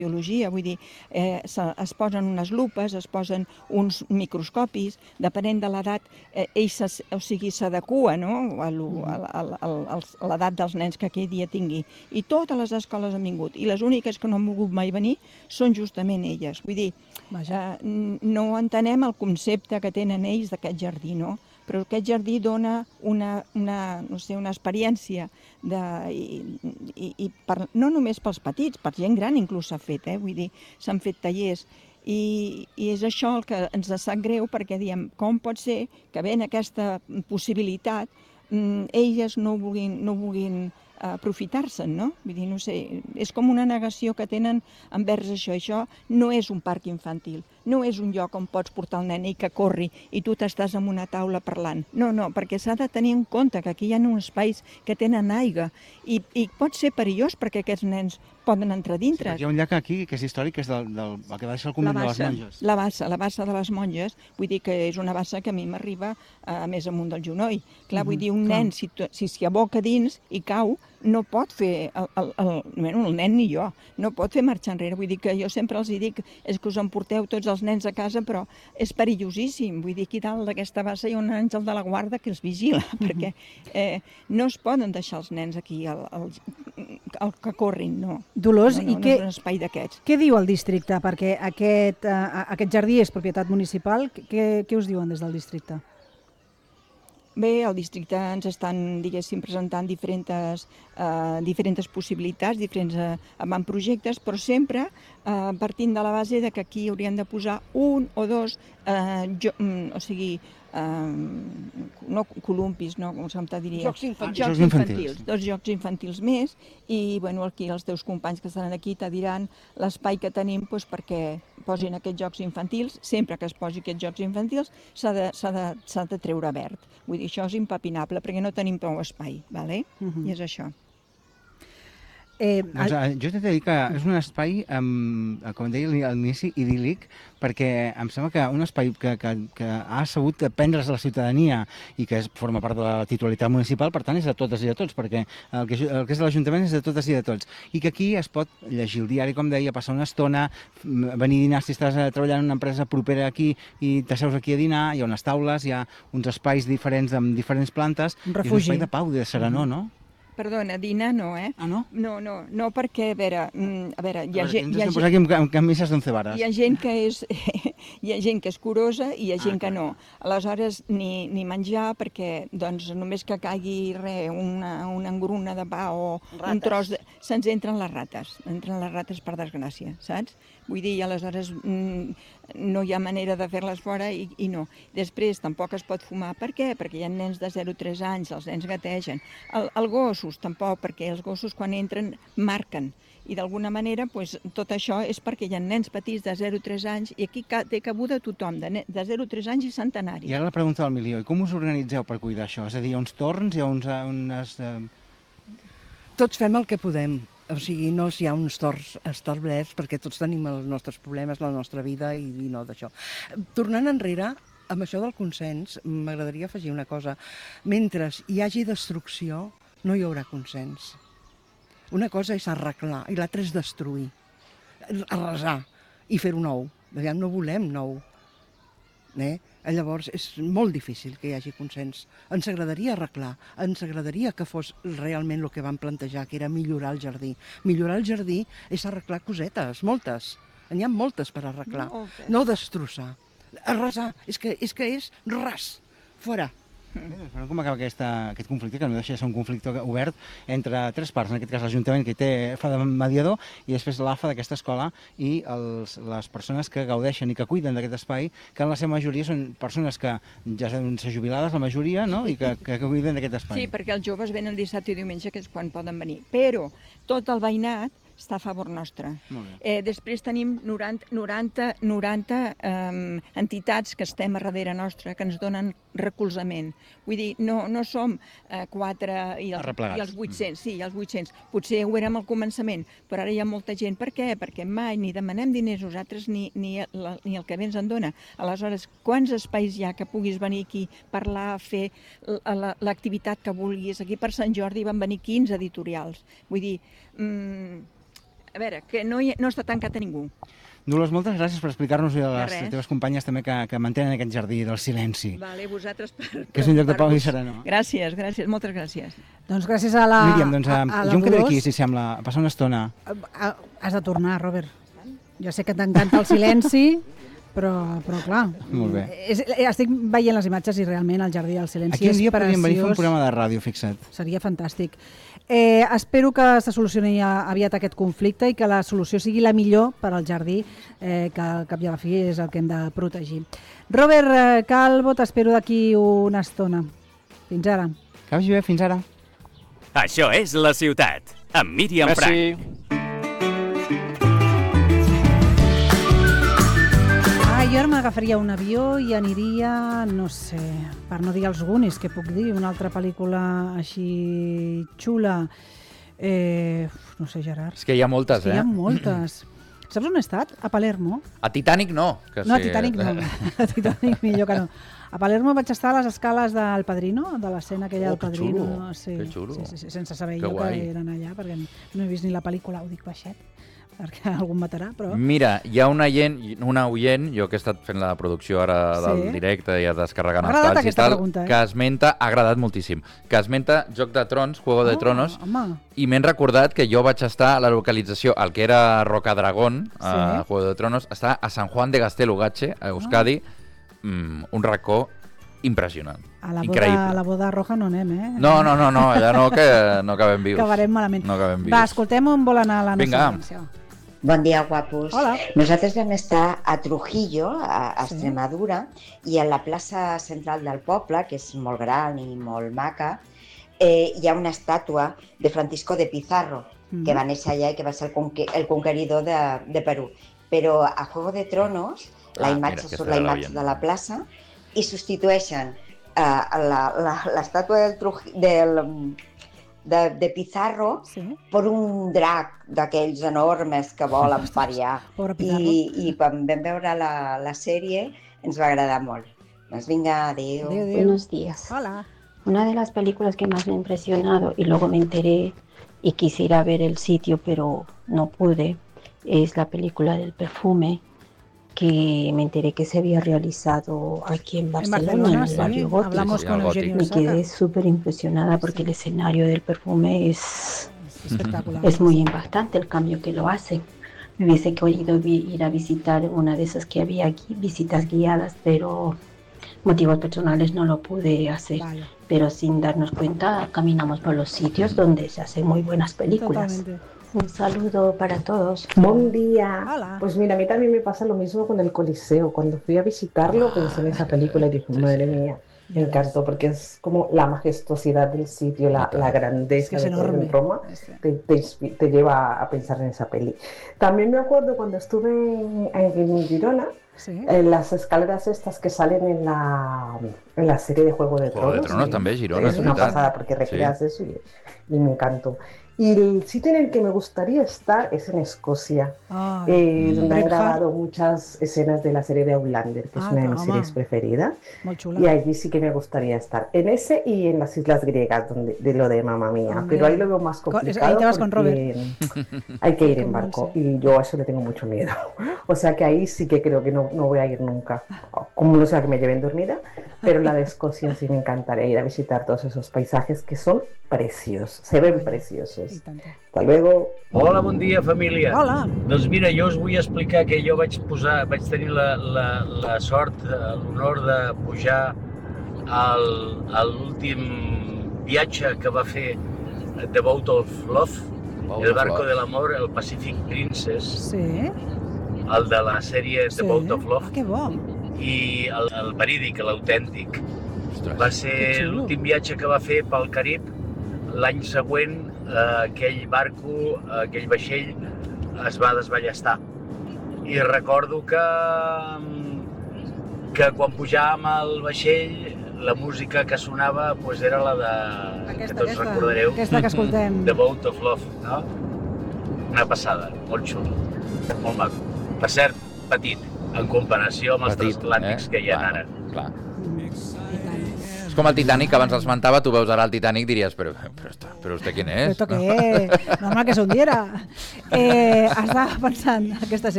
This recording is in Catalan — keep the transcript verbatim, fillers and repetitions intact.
biologia, vull dir, eh, se, es posen unes lupes, es posen uns microscopis, depenent de l'edat, eh, ells se, o sigui, s'adequa, no?, a lo- a, a, a, a l'edat dels nens que aquell dia tingui. I totes les escoles han vingut, i les úniques que no han volgut mai venir són justament elles. Vull dir, eh, no entenem el concepte que tenen ells d'aquest jardí, no?, però aquest jardí dona una, una, no sé, una experiència de, i, i, i per, no només pels petits, per gent gran inclús s'ha fet, eh? Vull dir, s'han fet tallers, i, i és això el que ens sap greu, perquè diem, com pot ser que havent aquesta possibilitat mm, elles no vulguin, no vulguin aprofitar-se'n, no? Vull dir, no sé, és com una negació que tenen envers això. Això no és un parc infantil, no és un lloc on pots portar el nen i que corri i tu t'estàs en una taula parlant. No, no, perquè s'ha de tenir en compte que aquí hi ha uns espais que tenen aigua i, i pot ser perillós perquè aquests nens poden entrar dintre. Sí, hi ha un llac aquí que és històric, que és del, del, el que va deixar el convent de les monges. La bassa, la bassa de les monges, vull dir que és una bassa que a mi m'arriba a més amunt del genoll. Clar, vull dir, un nen, si si s'hi aboca dins i cau, no pot fer, el, el, el, el nen ni jo, no pot fer marxar enrere. Vull dir que jo sempre els dic, és que us emporteu tots els nens a casa, però és perillosíssim. Vull dir, aquí dalt d'aquesta bassa hi ha un àngel de la guarda que els vigila, perquè eh, no es poden deixar els nens aquí, el, el, el que corrin, no. Dolors, no, no, i no què, és un espai d'aquests. Què diu el districte? Perquè aquest, uh, aquest jardí és propietat municipal. Què, què us diuen des del districte? Bé, al districte ens estan, diguéssim, presentant diferents, eh, diferents possibilitats, diferents eh, avantprojectes, però sempre eh, partint de la base de que aquí hauríem de posar un o dos, eh, jo, o sigui, eh, no columpis, no, com se'm diria? Jocs infantils. Jocs Jocs infantils. infantils, dos jocs infantils més, i bueno, aquí els teus companys que estan aquí te diran l'espai que tenim doncs, perquè posin aquests jocs infantils. Sempre que es posi aquests jocs infantils s'ha de, s'ha de, s'ha de treure verd. Vull dir, això és impepinable perquè no tenim prou espai, ¿vale? Mhm. I és això. Eh, Doncs, eh, jo t'he de dir que és un espai, amb, com deia a l'inici, idíl·lic, perquè em sembla que un espai que, que, que ha sabut prendre's a la ciutadania i que és, forma part de la titularitat municipal, per tant és de totes i de tots, perquè el que, el que és de l'Ajuntament és de totes i de tots. I que aquí es pot llegir el diari, com deia, passar una estona, venir a dinar si estàs treballant en una empresa propera aquí i t'asseus aquí a dinar, hi ha unes taules, hi ha uns espais diferents amb diferents plantes, Un i és un refugi. espai de pau i de serenor, no? Perdona, dinar no, eh? Ah, no? No, no, no, perquè, a veure, mm, a veure, hi ha, A veure, gent, ens hi ha, estem gent, posant aquí amb, amb camises d'onze vares. hi ha gent que és hi ha gent que és curosa i hi ha gent Ah, que no. Aleshores, ni, ni menjar, perquè doncs, només que caigui re, una, una engruna de pa o un Rates. tros de... se'ns entren les rates, entren les rates per desgràcia, saps? Vull dir, i aleshores mm, no hi ha manera de fer-les fora i, i no. Després tampoc es pot fumar. Per què? Perquè hi ha nens de zero a tres anys, els nens gategen. El, el gossos tampoc, perquè els gossos quan entren marquen. I d'alguna manera doncs, tot això és perquè hi ha nens petits de zero a tres anys i aquí ca- té cabuda tothom, de, ne- de zero a tres anys i centenaris. I ara la pregunta del milió, i com us organitzeu per cuidar això? És a dir, hi ha uns torns, hi ha uns... eh, unes, eh... Tots fem el que podem. O sigui, no hi ha uns torns establerts perquè tots tenim els nostres problemes, la nostra vida i, i no d'això. Tornant enrere, amb això del consens, m'agradaria afegir una cosa. Mentre hi hagi destrucció, no hi haurà consens. Una cosa és arreglar i l'altra és destruir, arrasar i fer-ho nou. Aviam, no volem nou. Eh? Llavors és molt difícil que hi hagi consens. Ens agradaria arreglar, ens agradaria que fos realment el que vam plantejar, que era millorar el jardí. Millorar el jardí és arreglar cosetes, moltes. N'hi ha moltes per arreglar, Moltes. no destrossar. Arrasar, és que és, que és ras, fora. Però com acaba aquesta, aquest conflicte, que no deixa de ser un conflicte obert entre tres parts, en aquest cas l'Ajuntament, que té, fa de mediador, i després l'A F A d'aquesta escola i els, les persones que gaudeixen i que cuiden d'aquest espai, que en la seva majoria són persones que ja deuen ser jubilades, la majoria, no? I que, que, que cuiden d'aquest espai. Sí, perquè els joves venen dissabte i diumenge, que és quan poden venir. Però tot el veïnat està a favor nostre. Molt bé. Eh, després tenim noranta, noranta, noranta eh, entitats que estem a darrere nostra, que ens donen recolzament. Vull dir, no, no som eh, quatre i els, Arreplegats. i els vuit-cents, sí, i els vuit-cents. Potser ho érem al començament, però ara hi ha molta gent. Per què? Perquè mai ni demanem diners nosaltres ni, ni, la, ni el que bé ens en dona. Aleshores, quants espais hi ha que puguis venir aquí, parlar, fer l'activitat que vulguis? Aquí per Sant Jordi van venir quinze editorials. Vull dir, mmm, a veure, que no, hi, no està tancat a ningú. Dolors, moltes gràcies per explicar-nos i a les res. teves companyes també que, que mantenen aquest jardí del silenci, Vale, vosaltres per... que és un lloc de per pau i gust. serenor. Gràcies, gràcies, moltes gràcies. Doncs gràcies a la, Míriam, doncs, a, a, a la jo em quedo Dolors. aquí, si sembla, a passar una estona. A- Has de tornar, Robert. Jo sé que t'encanta el silenci, però, però clar, Molt bé. és, estic veient les imatges i realment el Jardí del Silenci Aquí un és dia podríem venir a fer un preciós. programa de ràdio, fixa't. Seria fantàstic. Eh, espero que se solucioni aviat aquest conflicte i que la solució sigui la millor per al jardí, eh, que al cap i a la fi és el que hem de protegir. Robert eh, Calvo, t'espero d'aquí una estona. Fins ara. Que vagi bé, fins ara. Això és La Ciutat, amb Míriam Frank. Ah, jo ara m'agafaria un avió i aniria, no sé, per no dir els Goonies, que puc dir, una altra pel·lícula així xula. Eh, uf, no sé, Gerard. És que hi ha moltes, És que eh? hi ha moltes. Saps on he estat? A Palermo. A Titanic no. Que No, a sí. Titanic no. A Titanic millor que no. A Palermo vaig estar a les escales del Padrino, de l'escena aquella Oh, del que Padrino. xulo, Sí, que xulo. Sí, sí, sí, sense saber Que jo guai. que eren allà, perquè no he vist ni la pel·lícula, ho dic baixet, perquè algú em matarà, però... Mira, hi ha una oient, una oient, jo que he estat fent la producció ara del Sí. directe i descarregant M'ha els agradat talls i aquesta tal, pregunta, eh? que esmenta, ha agradat moltíssim, que esmenta Joc de Trons, Juego de Oh, Tronos, home. i m'he recordat que jo vaig estar a la localització, el que era Rocadragón, a Sí. Juego de Tronos, està a San Juan de Gastelugatxe, a Euskadi, mm, un racó impressionant, A la boda, increïble. a la boda roja no anem, eh? No, no, no, no, allà no, que no acabem vius. Acabarem malament. No acabem vius. Va, escoltem on vol anar la nostra Vinga. audiència. Bon dia, guapos. Hola. Nosaltres vam estar a Trujillo, a, a Sí. Extremadura, i a la plaça central del poble, que és molt gran i molt maca, eh, hi ha una estàtua de Francisco de Pizarro, Mm. que va néixer allà i que va ser el, conque el conqueridor de, de Perú. Però a Juego de Tronos, la Ah, imatge mira, aquesta surt la era imatge l'oient. de la plaça i substitueixen eh, l'estàtua del, Truj- del, de, de Pizarro Sí, per un drac d'aquells enormes que volen pariar. pobre Pizarro. I, I quan vam veure la, la sèrie ens va agradar molt. Doncs vinga, adéu. Adéu, adéu. Buenos días. Hola. Una de las películas que más me ha impresionado y luego me enteré y quisiera ver el sitio pero no pude es la película del perfume, que me enteré que se había realizado aquí en En Barcelona, Barcelona, en el sí, barrio gótico. hablamos Sí, con al Eugenio Me Osaka. quedé súper impresionada porque Sí. el escenario del perfume es, Es espectacular. es muy impactante el cambio que lo hace. Me hubiese querido vi- ir a visitar una de esas que había aquí, visitas guiadas, pero motivos personales no lo pude hacer. Vale, Pero sin darnos cuenta caminamos por los sitios donde se hacen muy buenas películas. totalmente. Un saludo para todos. Buen día. Hola. Pues mira, a mí también me pasa lo mismo con el Coliseo. Cuando fui a visitarlo pensé en esa película y dije, madre mía, me encantó porque es como la majestuosidad del sitio, la, la Es grandeza que es de todo enorme. en Roma, Este. te, te inspi- te lleva a pensar en esa peli. También me acuerdo cuando estuve en, en Girona, Sí. en las escaleras estas que salen en la, en la serie de Juego de Juego de Tronos. Tronos y també, Girona, es és una veritat. pasada porque recreas eso y, y me encantó. Y el sitio en el que me gustaría estar es en Escocia, Ah, eh, donde han Braveheart. grabado muchas escenas de la serie de Outlander, que Ah, es una de mis toma. series preferidas, molt xula. y allí sí que me gustaría estar. En ese y en las Islas Griegas, donde, de lo de Mamma Mía, Hombre. pero ahí lo veo más Co- es- ahí complicado te vas con porque hay que ir Con en barco Monse. y yo a eso le tengo mucho miedo. O sea que ahí sí que creo que no, no voy a ir nunca, como no sea que me lleven dormida, pero la de Escocia sí me encantaría ir a visitar todos esos paisajes que son preciosos, se ven I preciosos. tant. Hasta luego. Hola, bon dia, família. Hola. Doncs mira, jo us vull explicar que jo vaig posar, vaig tenir la, la, la sort, eh, l'honor de pujar al, a l'últim viatge que va fer The Boat of Love, Boat el of barco Love. de l'amor, el Pacific Princess, Sí. el de la sèrie Sí. The Boat of Love, Ah, que bo. i el, el verídic, l'autèntic. Ostres. Va Que ser xulo. l'últim viatge que va fer pel Carib. L'any següent, eh, aquell barco, aquell vaixell, es va desballestar. I recordo que, mm, que quan pujàvem al vaixell, la música que sonava pues, era la de... Aquesta, que tots aquesta, recordareu, aquesta que escoltem. The Boat of Love, no? Una passada, molt xulo, molt maco. Per cert, petit, en comparació amb els Petit, transatlàntics eh? que hi ha Clar, ara. Clar. I tant. És com el Titanic, que abans l'esmentava, tu veus ara el Titanic, diries, però, però, però usted quién és? Però esto què? Normal que se hundiera. Eh, estava pensant aquesta